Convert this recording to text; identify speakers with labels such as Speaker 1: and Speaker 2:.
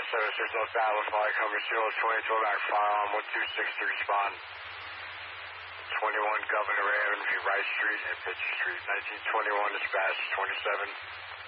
Speaker 1: 76 Los Alpha, cover Zero 22 back, fire on 126 to respond. 21 Governor Avenue, Rice Street and Pitcher Street. 1921 dispatch, 27